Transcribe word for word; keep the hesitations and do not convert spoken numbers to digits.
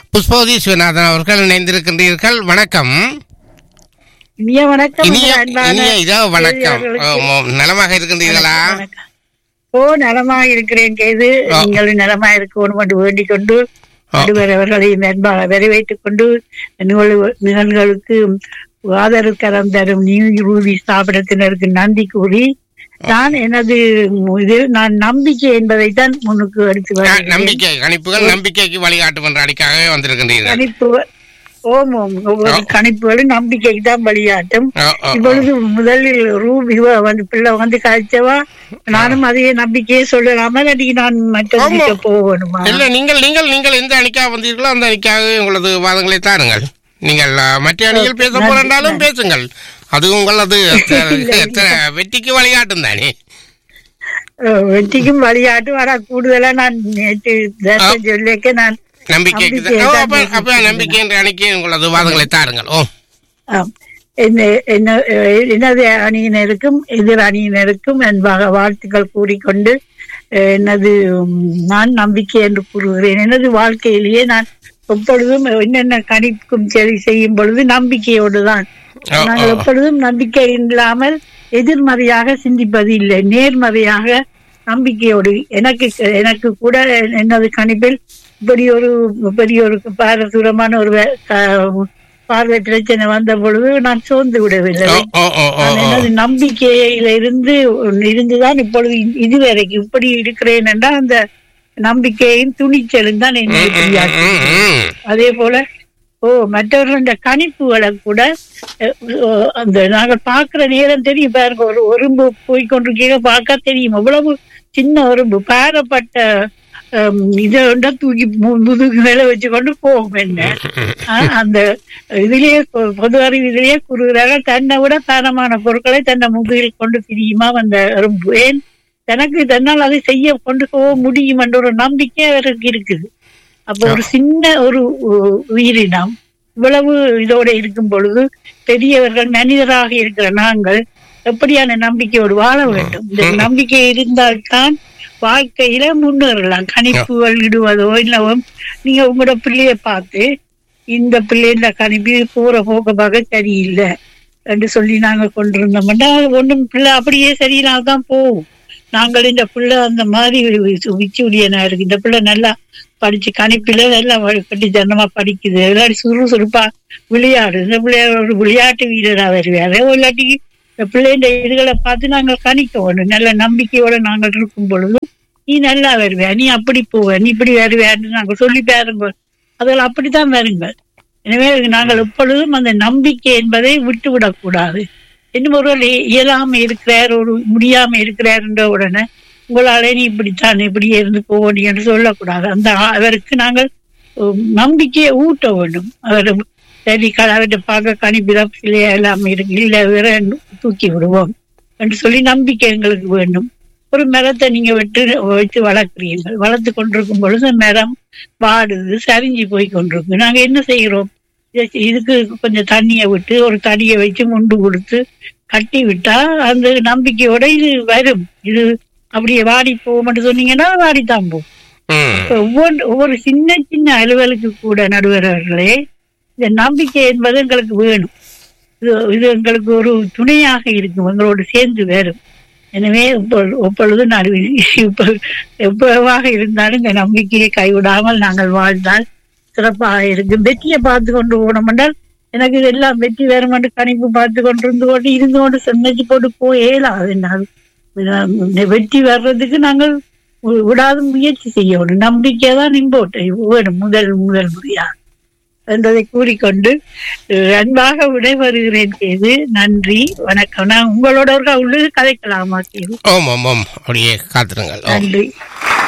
புஷ்பவதி சிவநாதன் அவர்கள் இணைந்திருக்கின்றீர்கள். வணக்கம். இனிய வணக்கம். இனிய இனிய இரவு வணக்கம். நலமாக இருக்கின்றீர்களா? ஓ, நலமாக இருக்கிறேன் கேது. நீங்கள் நலமாக இருக்கணும் என்று வேண்டிக் கொண்டு நடுவரவர்களையும் நண்பாக வரவேற்றுக் கொண்டு நிகழ்வுகளுக்கு ஆதரவு கரம் தரும் நியூ ரூபி ஸ்தாபனத்தினருக்கு நன்றி கூறி நான் எனது இது நான் நம்பிக்கை என்பதைத்தான் முன்னுக்கு எடுத்து நம்பிக்கை கணிப்புகள் நம்பிக்கைக்கு வழிகாட்டும் என்ற அடிக்காகவே வந்திருக்கின்றீர்கள். கணிப்பு ஓம் ஓம் ஒவ்வொரு கணிப்புகளும் நம்பிக்கைக்கு தான் வழிகாட்டும். இப்பொழுது முதலில் ரூபி வந்து பிள்ளை வந்து கழிச்சவா நானும் அதே நம்பிக்கையே சொல்லலாமா அன்னைக்கு நான் மற்ற போகணுமா? இல்ல, நீங்கள் நீங்கள் நீங்கள் எந்த அணிக்காக வந்தீர்களோ அந்த அணிக்காகவே உங்களது வாதங்களை தாருங்கள். நீங்கள் மற்ற அணியில் பேச போறாலும் பேசுங்கள். அது உங்களது வெற்றிக்கு வழிகாட்டும் தானே. வெற்றிக்கும் வழிகாட்டும். ஆனா கூடுதலா நான் நேற்று சொல்லிக்க நான் நம்பிக்கைக்கு அப்ப நம்பிக்கை என்ற அணிக்கு உங்களது வாதங்களை தாருங்கள். ஓ, எனது அணியினருக்கும் எதிர் அணியினருக்கும் என்பாக வாழ்த்துக்கள் கூறிக்கொண்டு எனது நான் நம்பிக்கை என்று கூறுகிறேன். எனது வாழ்க்கையிலேயே நான் எப்பொழுதும் என்னென்ன கணிப்பும் சரி செய்யும் பொழுது நம்பிக்கையோடு தான். நாங்கள் எப்பொழுதும் நம்பிக்கை இல்லாமல் எதிர்மறையாக சிந்திப்பது இல்லை, நேர்மறையாக நம்பிக்கையோடு. எனக்கு எனக்கு கூட எனது கணிப்பில் இப்படி ஒரு பெரிய ஒரு பாரதூரமான ஒரு பார்வை பிரச்சனை வந்த பொழுது நான் சோர்ந்து விடவில்லை. எனது நம்பிக்கையில இருந்து இருந்துதான் இப்பொழுது இதுவரைக்கும் இப்படி இருக்கிறேன் என்றால் அந்த நம்பிக்கையின் துணிச்சலும் தான் என்ன. அதே போல ஓ மற்றவர்களுடைய கணிப்புகளை கூட அந்த நாங்கள் பார்க்கிற நேரம் தெரியும். பாருங்க, ஒரு ஒரும்பு போய்கொண்டிருக்க பார்க்க தெரியும் எவ்வளவு சின்ன ஒரும்பு பாரப்பட்ட இதை தூக்கி முதுகு மேல வச்சு கொண்டு போகும். என்ன அந்த இதுலயே பொது அறிவு இதுலயே கூறுகிறார்கள், தன்னை விட பாரமான பொருட்களை தன்னை முதுகில் கொண்டு திரியுமா அந்த எறும்பு. ஏன் தனக்கு தன்னால் அதை செய்ய கொண்டு போக முடியும் என்ற ஒரு நம்பிக்கை அவருக்கு இருக்குது. அப்ப ஒரு சின்ன ஒரு உயிரினம் இவ்வளவு இதோட இருக்கும் பொழுது பெரியவர்கள் மனிதராக இருக்கிற நாங்கள் எப்படியான நம்பிக்கையோடு வாழ வேண்டும்? இந்த நம்பிக்கை இருந்தால்தான் வாழ்க்கையில முன்னேறலாம். கணிப்புகள் இடுவதோ இல்லவோ நீங்க உங்களோட பிள்ளைய பார்த்து இந்த பிள்ளை இந்த கணிப்பு போற போக்க பார்க்க சரியில்லை என்று சொல்லி நாங்க கொண்டிருந்தோம்னா ஒன்றும் பிள்ளை அப்படியே சரியில்லாதான் போகும். நாங்கள் இந்த பிள்ளை அந்த மாதிரி விச்சுடியனா இருக்கு, இந்த பிள்ளை நல்லா படிச்சு கணிப்பில எல்லாம் கட்டி தன்னமா படிக்குது, விளையாடி சுறுசுறுப்பா விளையாடு, இந்த பிள்ளைய ஒரு விளையாட்டு வீரரா வருவாரு. இல்லாட்டி இந்த பிள்ளைன்ற இதுகளை பார்த்து நாங்கள் கணிக்க வேணும். நல்ல நம்பிக்கையோட நாங்கள் இருக்கும் பொழுது நீ நல்லா வருவே, நீ அப்படி போவ, நீ இப்படி வருவேன்னு நாங்கள் சொல்லி பாருங்க. அதில் அப்படித்தான் வருங்க. எனவே நாங்கள் எப்பொழுதும் அந்த நம்பிக்கை என்பதை விட்டு விடக்கூடாது. இன்னும் ஒருவர் இயலாம இருக்கிறார், ஒரு முடியாம இருக்கிறார்ன்ற உடனே உங்களாலே நீ இப்படித்தான் இப்படியே இருந்து போகணும் என்று சொல்லக்கூடாது. அந்த அவருக்கு நாங்கள் நம்பிக்கையை ஊட்ட வேண்டும். அவர் சரி அவர்கிட்ட பார்க்க கணிப்பிடம் இல்லையா எல்லாமே இருக்கு, இல்லை வேற தூக்கி விடுவோம் என்று சொல்லி நம்பிக்கை எங்களுக்கு வேண்டும். ஒரு மரத்தை நீங்க வெட்டு வச்சு வளர்க்குறீர்கள், வளர்த்து கொண்டிருக்கும் பொழுது மரம் வாடுது, சரிஞ்சு போய் கொண்டிருக்கு. நாங்க என்ன செய்கிறோம்? இதுக்கு கொஞ்சம் தண்ணியை விட்டு ஒரு தடியை வச்சு முண்டு கொடுத்து கட்டி விட்டா அந்த நம்பிக்கையோட இது வரும். இது அப்படியே வாடி போகும்னு சொன்னீங்கன்னா வாடித்தான் போகும். ஒவ்வொரு ஒவ்வொரு சின்ன சின்ன அலுவலுக்கு கூட நடுவர்களே இந்த நம்பிக்கை என்பது எங்களுக்கு வேணும். இது இது எங்களுக்கு ஒரு துணையாக இருக்கும், எங்களோடு சேர்ந்து வரும். எனவே எப்பொழுது நான் இப்ப எவ்வளவாக இருந்தாலும் இந்த நம்பிக்கையை கைவிடாமல் நாங்கள் வாழ்ந்தால் சிறப்பாக இருக்கு. வெற்றியை பார்த்து கொண்டு போனோம் என்றால் எனக்கு இதெல்லாம் வெற்றி வேறும் என்று கணிப்பு பார்த்து கொண்டு இருந்து கொண்டு இருந்து கொண்டு செஞ்சு போட்டு போயலாது. வெற்றி வர்றதுக்கு நாங்கள் விடாத முயற்சி செய்யணும். நம்பிக்கை தான் இம்போர்ட் வேணும் முதல் முதல் முறையா என்பதை கூறிக்கொண்டு அன்பாக விடைபெறுகிறேன் கேது. நன்றி, வணக்கம். நான் உங்களோட உள்ளது கதைக்கலாமா கேது? அப்படியே காத்துருங்கள். நன்றி.